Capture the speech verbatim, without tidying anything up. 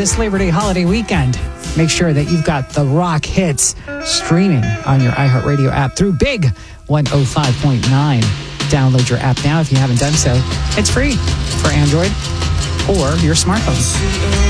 this Labor Day holiday weekend. Make sure that you've got the rock hits streaming on your iHeartRadio app through Big one oh five point nine. Download your app now if you haven't done so. It's free for Android or your smartphone.